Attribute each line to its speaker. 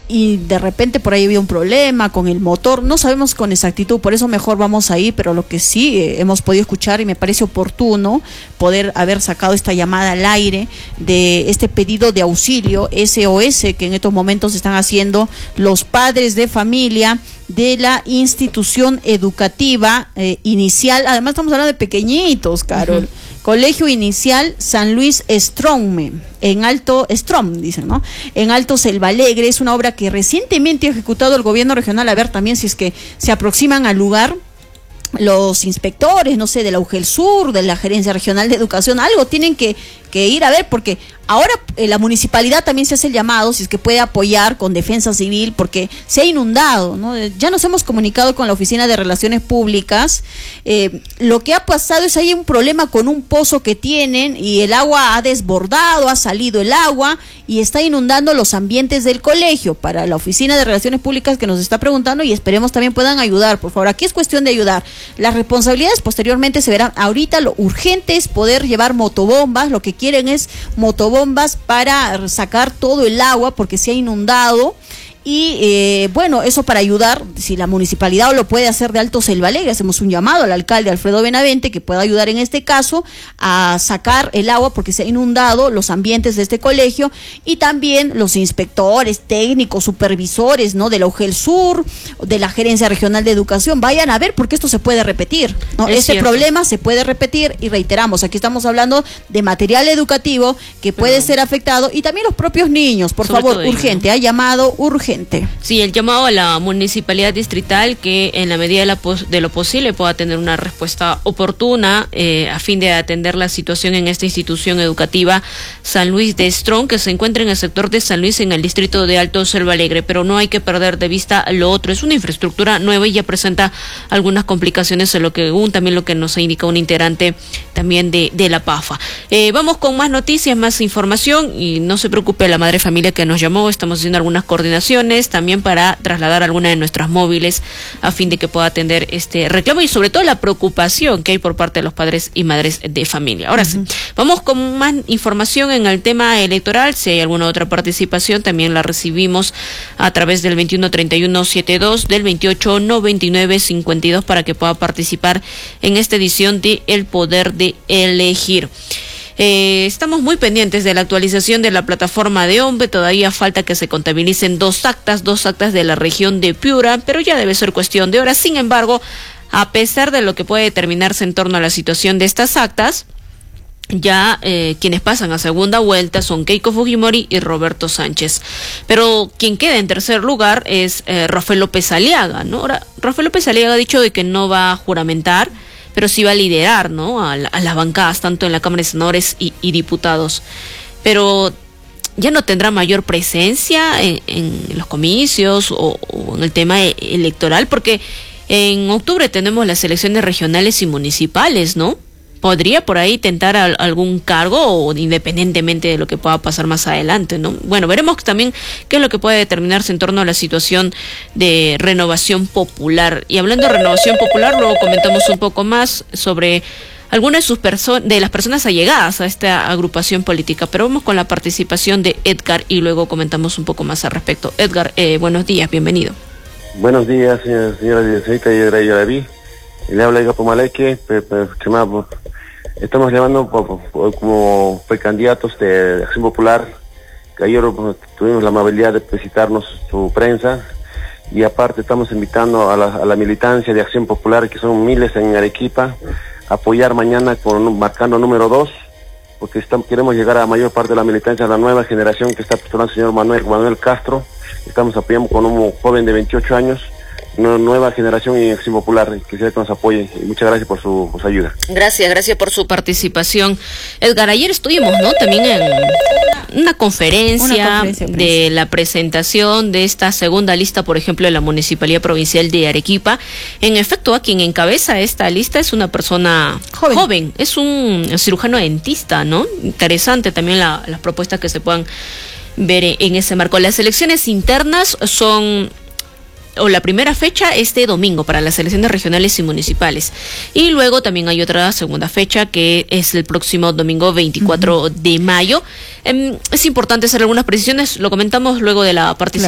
Speaker 1: y de repente por ahí había un problema con el motor, no sabemos con exactitud, por eso mejor vamos ahí, pero lo que sí hemos podido escuchar y me parece oportuno poder haber sacado esta llamada al aire de este pedido de auxilio SOS que en estos momentos están haciendo los padres de familia de la institución educativa inicial, además estamos hablando de pequeñitos, Carol. Colegio Inicial San Luis Strome, en Alto Strom, dicen, ¿no? En Alto Selva Alegre, es una obra que recientemente ha ejecutado el gobierno regional, a ver también si es que se aproximan al lugar los inspectores, no sé, de la UGEL Sur, de la Gerencia Regional de Educación, algo tienen que ir a ver, porque ahora la municipalidad también se hace el llamado, si es que puede apoyar con defensa civil, porque se ha inundado, ¿no? Ya nos hemos comunicado con la Oficina de Relaciones Públicas, lo que ha pasado es hay un problema con un pozo que tienen y el agua ha desbordado, ha salido el agua y está inundando los ambientes del colegio. Para la Oficina de Relaciones Públicas que nos está preguntando y esperemos también puedan ayudar, por favor, aquí es cuestión de ayudar. Las responsabilidades posteriormente se verán, ahorita lo urgente es poder llevar motobombas, lo que quieren es motobombas para sacar todo el agua porque se ha inundado y bueno, eso para ayudar, si la municipalidad lo puede hacer de Alto Selva Alegre, hacemos un llamado al alcalde Alfredo Benavente que pueda ayudar en este caso a sacar el agua porque se ha inundado los ambientes de este colegio y también los inspectores, técnicos, supervisores, ¿no? De la UGEL Sur, de la Gerencia Regional de Educación, vayan a ver porque esto se puede repetir, ¿no? Este problema se puede repetir y reiteramos, aquí estamos hablando de material educativo que puede ser afectado y también los propios niños, por favor, urgente, ha llamado urgente.
Speaker 2: Sí, el llamado a la municipalidad distrital que en la medida de lo posible pueda tener una respuesta oportuna a fin de atender la situación en esta institución educativa San Luis de Strong, que se encuentra en el sector de San Luis en el distrito de Alto Selva Alegre, pero no hay que perder de vista lo otro, es una infraestructura nueva y ya presenta algunas complicaciones, también lo que nos ha indicado un integrante también de la PAFA. Vamos con más noticias, más información y no se preocupe la madre familia que nos llamó, estamos haciendo algunas coordinaciones también para trasladar alguna de nuestras móviles a fin de que pueda atender este reclamo y sobre todo la preocupación que hay por parte de los padres y madres de familia. Ahora sí, vamos con más información en el tema electoral. Si hay alguna otra participación, también la recibimos a través del 213172, del 289952 para que pueda participar en esta edición de El Poder de Elegir. Estamos muy pendientes de la actualización de la plataforma de OMPE, todavía falta que se contabilicen dos actas de la región de Piura, pero ya debe ser cuestión de horas. Sin embargo, a pesar de lo que puede determinarse en torno a la situación de estas actas, ya quienes pasan a segunda vuelta son Keiko Fujimori y Roberto Sánchez. Pero quien queda en tercer lugar es Rafael López Aliaga, ¿no? Ahora, Rafael López Aliaga ha dicho de que no va a juramentar, pero sí va a liderar, ¿no? A las bancadas, tanto en la Cámara de Senadores y Diputados. Pero ya no tendrá mayor presencia en los comicios o en el tema electoral, porque en octubre tenemos las elecciones regionales y municipales, ¿no? Podría por ahí tentar algún cargo o independientemente de lo que pueda pasar más adelante, ¿no? Bueno, veremos también qué es lo que puede determinarse en torno a la situación de Renovación Popular. Y hablando de Renovación Popular, luego comentamos un poco más sobre algunas de las personas allegadas a esta agrupación política, pero vamos con la participación de Edgar y luego comentamos un poco más al respecto. Edgar, buenos días, bienvenido.
Speaker 3: Buenos días, señora Yaraví. Le habla Edgar Pomaleque, estamos llamando como precandidatos de Acción Popular, que ayer tuvimos la amabilidad de visitarnos su prensa, y aparte estamos invitando a la militancia de Acción Popular, que son miles en Arequipa, a apoyar mañana marcando número 2, porque queremos llegar a la mayor parte de la militancia, a la nueva generación que está postulando el señor Manuel Castro. Estamos apoyando con un joven de 28 años, una nueva generación y Acción Popular, quisiera que nos apoye, y muchas gracias por su ayuda.
Speaker 2: Gracias por su participación. Edgar, ayer estuvimos, ¿no? También en una conferencia de la presentación de esta segunda lista, por ejemplo, de la Municipalidad Provincial de Arequipa. En efecto, a quien encabeza esta lista es una persona joven, es un cirujano dentista, ¿no? Interesante también las propuestas que se puedan ver en ese marco. Las elecciones internas la primera fecha este domingo para las elecciones regionales y municipales. Y luego también hay otra segunda fecha que es el próximo domingo 24 de mayo. Es importante hacer algunas precisiones, lo comentamos luego de la participación